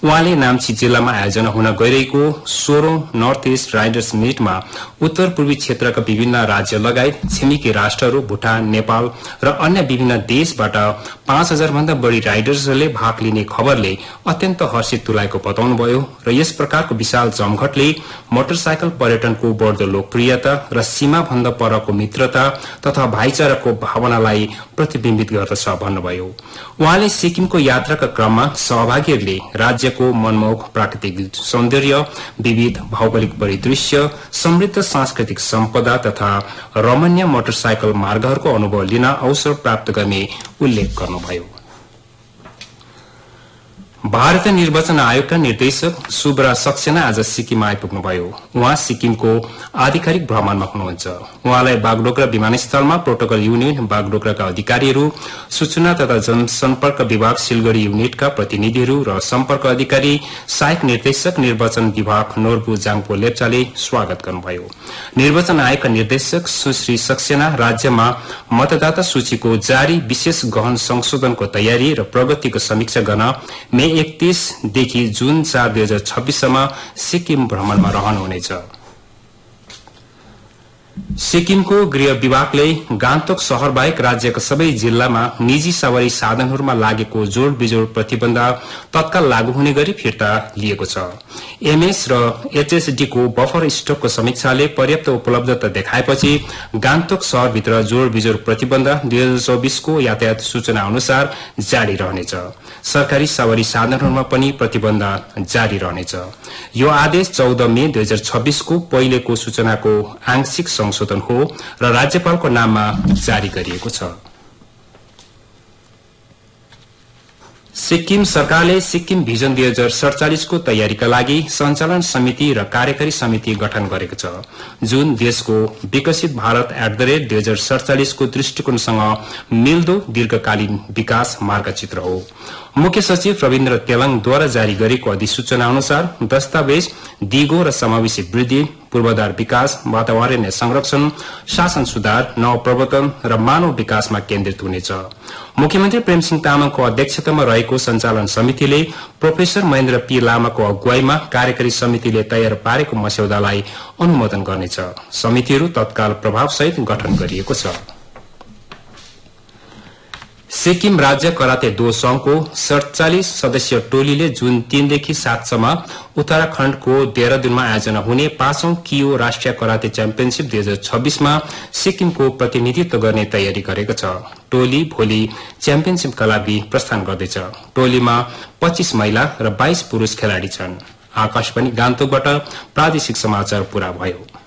उहाँले नाम्ची जिल्लामा आयोजना हुन गइरहेको 16औं नर्थ इस्ट राइडर्स मिटमा उत्तर पूर्वी क्षेत्रका विभिन्न राज्य लगायत छिमेकी राष्ट्रहरू भूटान, नेपाल र अन्य विभिन्न देशबाट 5000 भन्दा बढ़ी राइडर्सहरूले भाग लिने खबरले अत्यन्त हर्षित तुल्याएको बताउनुभयो र यस प्रकारको विशाल जमघटले मोटरसाइकल पर्यटनको बढ्दो लोकप्रियता र सीमा भन्दा परको मित्रता तथा भाइचाराको भावनालाई प्रतिबिम्बित गर्दछ भन्नुभयो। उहाँले सिक्किमको यात्राका क्रममा सहभागीहरूले राज्यको मनमोहक प्राकृतिक सौन्दर्य, विविध भौगोलिक परिदृश्य, समृद्ध सांस्कृतिक सम्पदा तथा रमणीय मोटरसाइकल मार्गहरूको अनुभव लिन अवसर प्राप्त गर्ने उल्लेख गर्नुभयो। भारतीय निर्वाचन आयोगका निर्देशक सुब्रा सक्सेना आज सिक्किम आइपुग्नुभयो। उहाँ सिक्किमको आधिकारिक भ्रमणमा हुनुहुन्छ। उहाँलाई बागडोगरा विमानस्थलमा प्रोटोकल युनिट बागडोगराका अधिकारीहरू, सूचना तथा जनसम्पर्क विभाग सिलगढ़ी युनिटका प्रतिनिधिहरू र सम्पर्क अधिकारी सहायक निर्देशक निर्वाचन विभाग नोर्बु जाङपो लेप्चाले स्वागत गर्नुभयो। निर्वाचन आयोगका निर्देशक सुश्री सक्सेना राज्यमा मतदाता सूचीको जारी विशेष गहन संशोधनको तयारी र प्रगतिको समीक्षा गर्न मे 31 देखि जुन 4, 2026 सम्म सिक्किम भ्रमणमा रहनुहुनेछ। सिक्किमको गृह विभागले गान्तोक शहर बाहेक राज्यका सबै जिल्लामा निजी सवारी साधनहरूमा लागेको जोड बिजोड प्रतिबन्ध तत्काल लागू हुने गरी फिर्ता लिएको छ। एमएस र एचएसडी को बफर स्टकको समीक्षाले पर्याप्त उपलब्धता देखाएपछि गान्तोक शहरभित्र जोड बिजोड प्रतिबन्ध 2024 को यातायात सूचना अनुसार जारी रहनेछ। सरकारी सवारी साधनहरूमा पनि प्रतिबन्ध जारी रहनेछ। यो आदेश 14 मे 2026 को पहिलेको सूचनाको आंशिक संशोधन हो र राज्यपालको नाममा जारी गरिएको छ। सिक्किम सरकारले सिक्किम भिजन 2047 को तयारीका लागि सञ्चालन समिति र कार्यकारी समिति गठन गरेको छ, जुन देशको विकसित भारत @2047 को दृष्टिकोणसँग मिल्दो दीर्घकालीन विकास मार्गचित्र हो। मुख्य सचिव रविन्द्र तेलङद्वारा जारी गरेको अधिसूचना अनुसार दस्तावेज दिगो र समावेशी वृद्धि, पूर्वाधार विकास, वातावरणीय संरक्षण, शासन सुधार, नवप्रवर्तन र मानव विकासमा केन्द्रित हुनेछ। मुख्यमन्त्री प्रेमसिंह तामाङको अध्यक्षतामा रहेको सञ्चालन समितिले प्रोफेसर महेन्द्र पी लामाको अगुवाईमा कार्यकारी समितिले तयार पारेको मस्यौदालाई अनुमोदन गर्नेछ। समितिहरू तत्काल प्रभावसहित गठन गरिएको छ। सिक्किम राज्य कराते दो संघको 47 सदस्यीय टोलीले जुन 3 देखि 7 सम्म उत्तराखण्डको देहरादूनमा आयोजना हुने 5औं कियो राष्ट्रिय कराते च्याम्पियनशिप 2026 मा सिक्किमको प्रतिनिधित्व गर्ने तयारी गरेको छ। टोली भोलि च्याम्पियनशिपका लागि प्रस्थान गर्दैछ। टोलीमा 25 महिला र 22 पुरुष खेलाड़ी छन्। आकाशवाणी गान्तोकबाट प्रादेशिक समाचार पूरा भयो।